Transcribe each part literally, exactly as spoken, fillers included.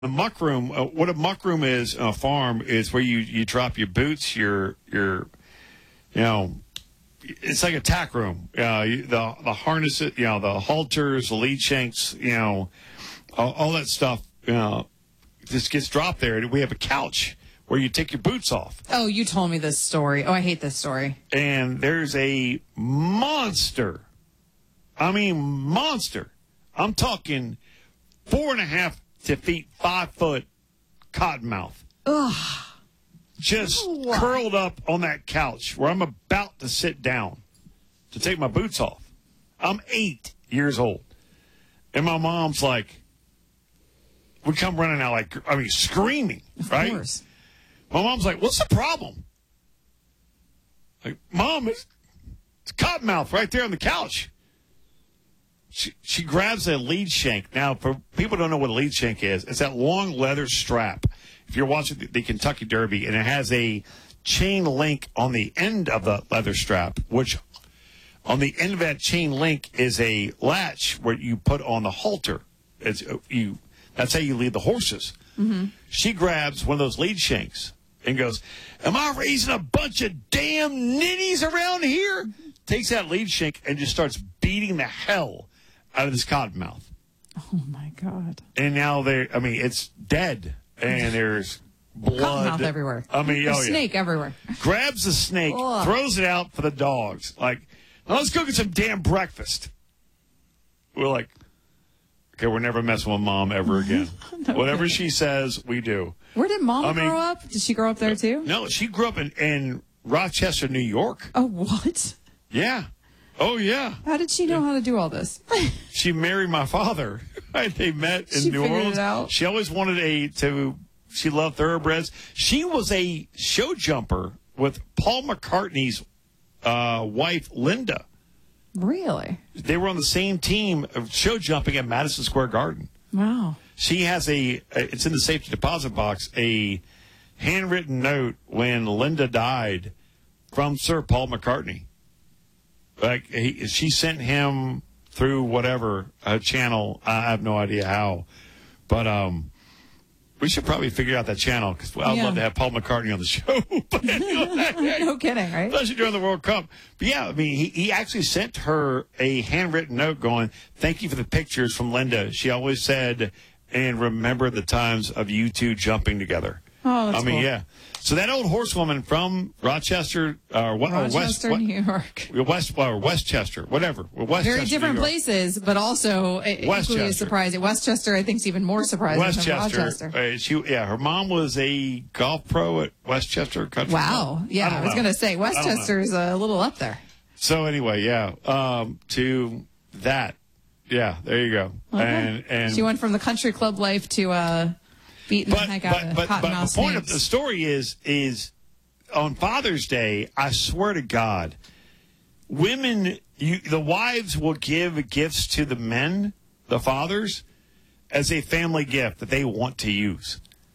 The muck room, uh, what a muck room is on a farm is where you, you drop your boots, your, your, you know, it's like a tack room. Uh, you, the, the harnesses, you know, the halters, the lead shanks, you know, all, all that stuff, you know, just gets dropped there. And we have a couch where you take your boots off. Oh, you told me this story. Oh, I hate this story. And there's a monster. I mean, monster. I'm talking four and a half to feet, five foot cottonmouth. Ugh. Just What? curled up on that couch where I'm about to sit down to take my boots off. I'm eight years old. And my mom's like, we come running out like, I mean, screaming, Of right? course. My mom's like, what's the problem? Like, Mom, it's, it's cottonmouth right there on the couch. She, she grabs a lead shank. Now, for people who don't know what a lead shank is, it's that long leather strap. If you're watching the, the Kentucky Derby, and it has a chain link on the end of the leather strap, which on the end of that chain link is a latch where you put on the halter. It's, you, that's how you lead the horses. Mm-hmm. She grabs one of those lead shanks and goes, am I raising a bunch of damn ninnies around here? Takes that lead shank and just starts beating the hell out of this cottonmouth. Oh, my God. And now they're, I mean, it's dead. And there's blood. Cottonmouth everywhere. I mean, There's oh, yeah. snake everywhere. Grabs the snake, Ugh. throws it out for the dogs. Like, now let's go get some damn breakfast. We're like, okay, we're never messing with Mom ever again. No Whatever way. she says, we do. Where did Mom I mean- grow up? Did she grow up there, too? No, she grew up in, in Rochester, New York. Oh, what? Yeah. Oh, yeah. How did she know how to do all this? She married my father. They met in She New figured it Orleans. out. She always wanted a to. She loved thoroughbreds. She was a show jumper with Paul McCartney's uh, wife, Linda. Really? They were on the same team of show jumping at Madison Square Garden. Wow. She has a. It's in the safety deposit box. A handwritten note when Linda died from Sir Paul McCartney. Like he, she sent him through whatever uh, channel. I have no idea how, but um, we should probably figure out that channel because I'd Yeah. love to have Paul McCartney on the show. But, you know, No kidding, right? especially during the World Cup. But yeah, I mean, he, he actually sent her a handwritten note going, "Thank you for the pictures from Linda. She always said, and remember the times of you two jumping together." Oh, that's I mean, cool. yeah. So that old horsewoman from Rochester, uh, what, or West, Rochester, what, New York. West, or Westchester, whatever. Westchester, Very different New York. places, but also uh, equally Westchester. as surprising. Westchester, I think, is even more surprising than Westchester. Rochester. Uh, she, yeah, her mom was a golf pro at Westchester Country Wow. Club. Yeah, don't I, was know. going to say, I don't know. Westchester's a little up there. So anyway, yeah, um, to that, yeah, there you go. Okay. And and She went from the country club life to uh, beating but the heck out but of but, but cottonmouth the point of snakes. the story is is on Father's Day, I swear to God, women, you, the wives will give gifts to the men, the fathers, as a family gift that they want to use.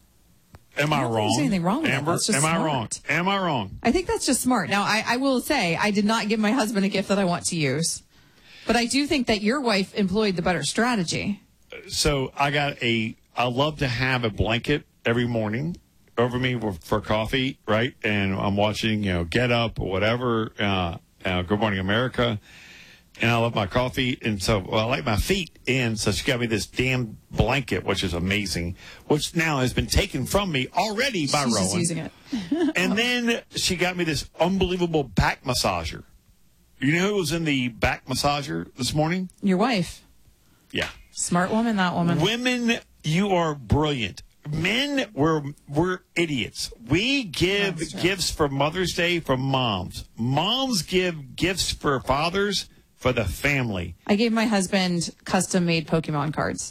Am I, I don't think wrong? there's anything wrong with that. Amber? That's just Am I smart. wrong? Am I wrong? I think that's just smart. Now, I, I will say, I did not give my husband a gift that I want to use. But I do think that your wife employed the better strategy. So I got a, I love to have a blanket every morning over me for, for coffee, right? And I'm watching, you know, Get Up or whatever, uh, uh, Good Morning America. And I love my coffee. And so well, I like my feet. And so she got me this damn blanket, which is amazing, which now has been taken from me already by She's Rowan. just using it. And then she got me this unbelievable back massager. You know who was in the back massager this morning? Your wife. Yeah. Smart woman, that woman. Women, you are brilliant. Men, we're, we're idiots. We give That's true. gifts for Mother's Day for moms. Moms give gifts for fathers for the family. I gave my husband custom-made Pokemon cards.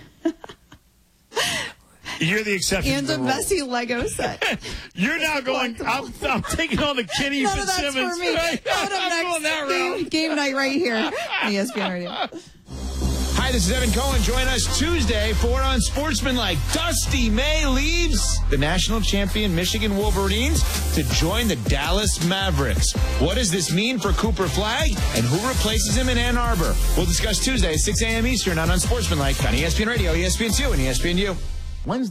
You're the exception And to a the rule. messy Lego set. You're now going, I'm, I'm taking on the Kenny None of that's Fitzsimmons. for me. Right? Coming up I'm going that next, route. game, game night right here on E S P N Radio. Hi, this is Evan Cohen. Join us Tuesday for Unsportsmanlike. Dusty May leaves the national champion Michigan Wolverines to join the Dallas Mavericks. What does this mean for Cooper Flagg and who replaces him in Ann Arbor? We'll discuss Tuesday at six a.m. Eastern on Unsportsmanlike on E S P N Radio, E S P N two, and E S P N U. When's